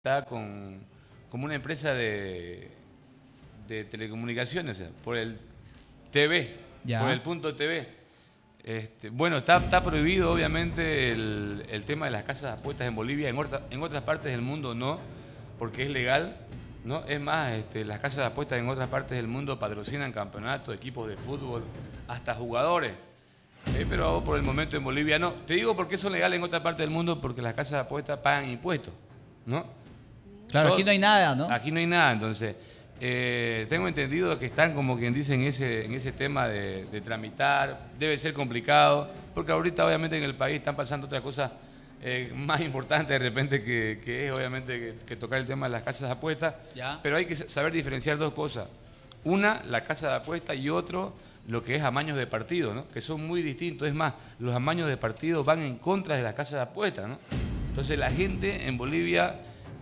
está como una empresa de telecomunicaciones, o sea, por el TV, Ya. por el punto TV. Bueno, está prohibido obviamente el tema de las casas de apuestas en Bolivia, en otras partes del mundo no, porque es legal, ¿no? Es más, las casas de apuestas en otras partes del mundo patrocinan campeonatos, equipos de fútbol, hasta jugadores. Pero por el momento en Bolivia no. Te digo por qué son legales en otra parte del mundo, porque las casas de apuestas pagan impuestos, ¿no? Claro, aquí no hay nada, ¿no? Aquí no hay nada, entonces tengo entendido que están como quien dice en ese tema de tramitar, debe ser complicado, porque ahorita obviamente en el país están pasando otras cosas más importantes de repente que es obviamente que tocar el tema de las casas de apuestas, Ya. pero hay que saber diferenciar dos cosas. Una, la casa de apuestas y otro, lo que es amaños de partido, ¿no? Que son muy distintos. Es más, los amaños de partido van en contra de las casas de apuestas, ¿no? Entonces la gente en Bolivia,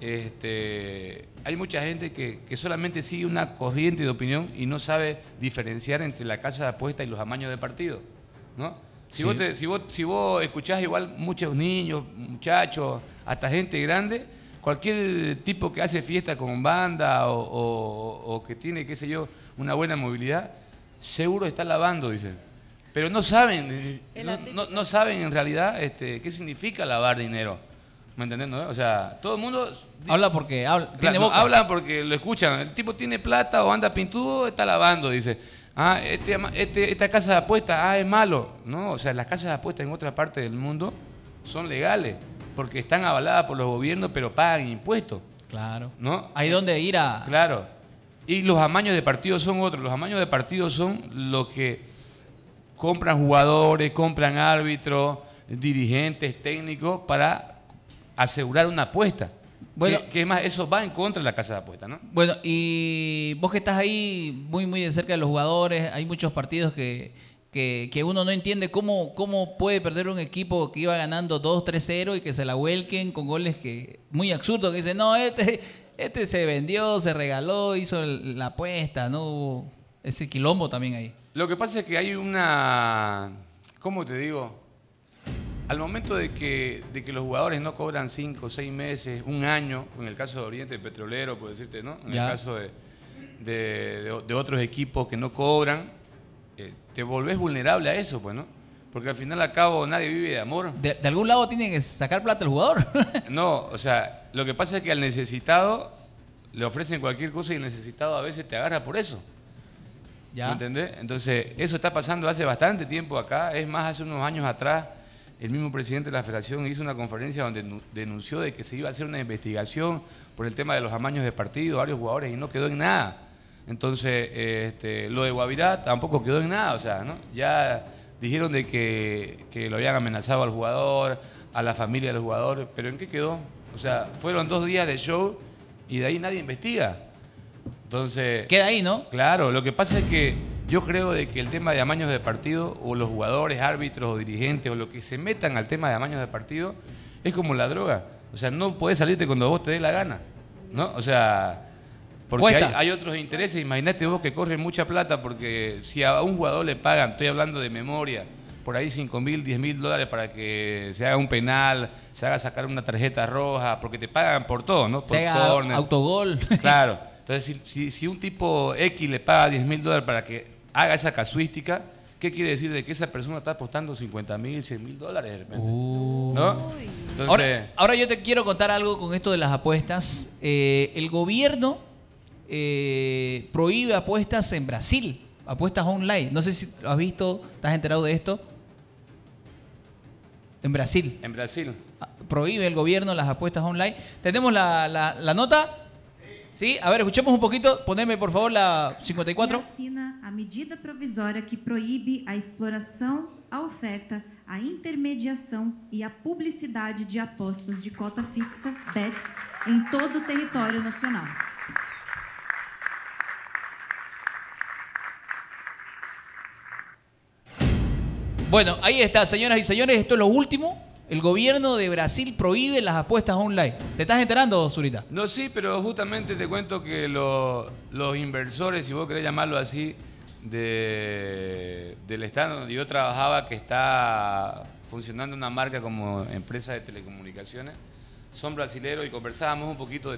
hay mucha gente que solamente sigue una corriente de opinión y no sabe diferenciar entre la casa de apuestas y los amaños de partido, ¿no? Sí. Si vos escuchás igual muchos niños, muchachos, hasta gente grande, cualquier tipo que hace fiesta con banda o que tiene, qué sé yo, una buena movilidad, seguro está lavando, dicen. Pero no saben, no saben en realidad qué significa lavar dinero. ¿Me entendés? ¿No? O sea, todo el mundo... Habla porque tiene no, boca. hablan porque lo escuchan. El tipo tiene plata o anda pintudo, está lavando, dice. Ah, esta casa de apuestas, es malo. No, o sea, las casas de apuestas en otra parte del mundo son legales porque están avaladas por los gobiernos, pero pagan impuestos. Claro. ¿No? Hay donde ir a... Claro. Y los amaños de partidos son otros. Los amaños de partidos son los que compran jugadores, compran árbitros, dirigentes, técnicos para asegurar una apuesta. Bueno, que es más, eso va en contra de la casa de apuestas, ¿no? Bueno, y vos que estás ahí muy de cerca de los jugadores, hay muchos partidos que uno no entiende cómo puede perder un equipo que iba ganando 2-3-0 y que se la vuelquen con goles que muy absurdos, que dicen, no, este se vendió, se regaló, hizo la apuesta, no hubo ese quilombo también ahí. Lo que pasa es que hay una... ¿Cómo te digo? Al momento de que los jugadores no cobran 5, 6 meses, un año, en el caso de Oriente Petrolero, por decirte, ¿no? En el caso de otros equipos que no cobran, te volvés vulnerable a eso, pues, ¿no? Porque al final al cabo nadie vive de amor. De algún lado tiene que sacar plata el jugador. No, o sea, lo que pasa es que al necesitado le ofrecen cualquier cosa y el necesitado a veces te agarra por eso. Ya. ¿Me entendés? Entonces, eso está pasando hace bastante tiempo acá. Es más, hace unos años atrás, el mismo presidente de la federación hizo una conferencia donde denunció de que se iba a hacer una investigación por el tema de los amaños de partido, varios jugadores, y no quedó en nada. Entonces, lo de Guavirá tampoco quedó en nada, o sea, ¿no? Ya dijeron de que lo habían amenazado al jugador, a la familia del jugador, pero ¿en qué quedó? O sea, fueron 2 días de show y de ahí nadie investiga. Entonces... Queda ahí, ¿no? Claro, lo que pasa es que yo creo de que el tema de amaños de partido, o los jugadores, árbitros o dirigentes, o lo que se metan al tema de amaños de partido, es como la droga. O sea, no podés salirte cuando vos te dé la gana, ¿no? O sea, porque hay otros intereses. Imagínate vos que corren mucha plata, porque si a un jugador le pagan, estoy hablando de memoria, por ahí $5.000, $10.000 para que se haga un penal, se haga sacar una tarjeta roja, porque te pagan por todo, ¿no? Por se haga corner. Autogol. Claro. Entonces, si un tipo X le paga $10.000 para que haga esa casuística, ¿qué quiere decir? De que esa persona está apostando $50.000, $100.000 de repente. ¿No? Entonces, ahora yo te quiero contar algo con esto de las apuestas. El gobierno prohíbe apuestas en Brasil, apuestas online. No sé si lo has visto, ¿estás enterado de esto? En Brasil. En Brasil. Prohíbe el gobierno las apuestas online. ¿Tenemos la nota? Sí, a ver, escuchemos un poquito. Poneme, por favor, la 54. Assina a medida provisória que proíbe a exploração, a oferta, a intermediação e a publicidade de apostas de cota fixa, bets, em todo o território nacional. Bueno, ahí está, señoras y señores, esto es lo último. El gobierno de Brasil prohíbe las apuestas online. ¿Te estás enterando, Zurita? No, sí, pero justamente te cuento que los inversores, si vos querés llamarlo así, del estado donde yo trabajaba, que está funcionando una marca como empresa de telecomunicaciones, son brasileros y conversábamos un poquito de